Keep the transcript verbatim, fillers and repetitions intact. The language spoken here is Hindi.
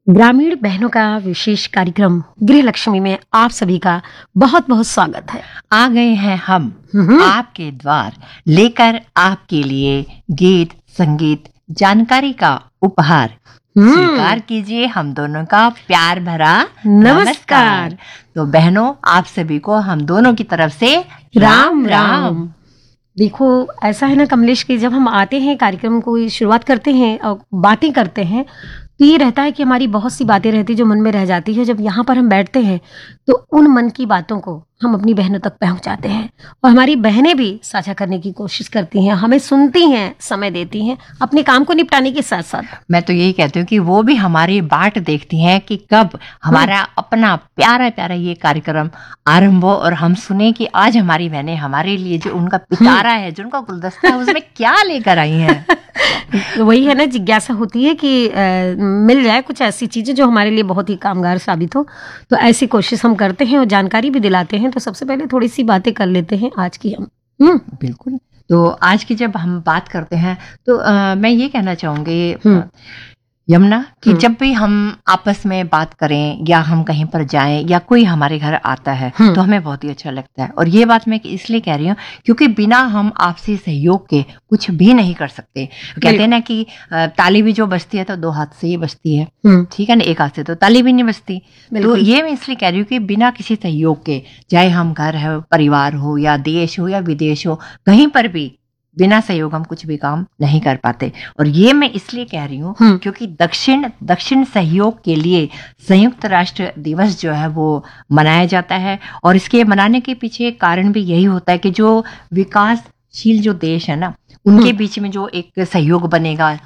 ग्रामीण बहनों का विशेष कार्यक्रम गृह लक्ष्मी में आप सभी का बहुत बहुत स्वागत है। आ गए हैं हम आपके द्वार लेकर आपके लिए गीत, संगीत, जानकारी का उपहार। स्वीकार कीजिए हम दोनों का प्यार भरा नमस्कार। नमस्कार। तो बहनों, आप सभी को हम दोनों की तरफ से राम राम। देखो, ऐसा है ना कमलेश कि जब हम आते हैं कार्यक्रम को शुरुआत करते हैं और बातें करते हैं तो ये रहता है कि हमारी बहुत सी बातें रहती जो मन में रह जाती है। जब यहाँ पर हम बैठते हैं तो उन मन की बातों को हम अपनी बहनों तक पहुँचाते हैं और हमारी बहनें भी साझा करने की कोशिश करती हैं, हमें सुनती हैं, समय देती हैं अपने काम को निपटाने के साथ साथ। मैं तो यही कहती हूँ कि वो भी हमारी बाट देखती हैं कि कब हमारा अपना प्यारा प्यारा ये कार्यक्रम आरंभ हो और हम सुने कि आज हमारी बहनें हमारे लिए जो उनका पिटारा है, जो उनका गुलदस्ता है, उसमें क्या लेकर आई हैं। तो वही है ना, जिज्ञासा होती है कि आ, मिल जाए कुछ ऐसी चीजें जो हमारे लिए बहुत ही कामगार साबित हो। तो ऐसी कोशिश हम करते हैं और जानकारी भी दिलाते हैं। तो सबसे पहले थोड़ी सी बातें कर लेते हैं आज की हम। हम्म बिल्कुल। तो आज की जब हम बात करते हैं तो आ, मैं ये कहना चाहूंगी यमुना कि जब भी हम आपस में बात करें या हम कहीं पर जाएं या कोई हमारे घर आता है तो हमें बहुत ही अच्छा लगता है। और ये बात मैं इसलिए कह रही हूँ क्योंकि बिना हम आपसी सहयोग के कुछ भी नहीं कर सकते। कहते हैं ना कि ताली भी जो बजती है तो दो हाथ से ही बजती है, ठीक है ना, एक हाथ से तो ताली भी नहीं बजती। तो ये मैं इसलिए कह रही हूँ कि बिना किसी सहयोग के, चाहे हम घर है, परिवार हो या देश हो या विदेश हो, कहीं पर भी बिना सहयोग हम कुछ भी काम नहीं कर पाते। और ये मैं इसलिए कह रही हूँ क्योंकि दक्षिण दक्षिण सहयोग के लिए संयुक्त राष्ट्र दिवस जो है वो मनाया जाता है। और इसके मनाने के पीछे कारण भी यही होता है कि जो विकासशील जो देश है ना, उनके बीच में जो एक सहयोग बनेगा,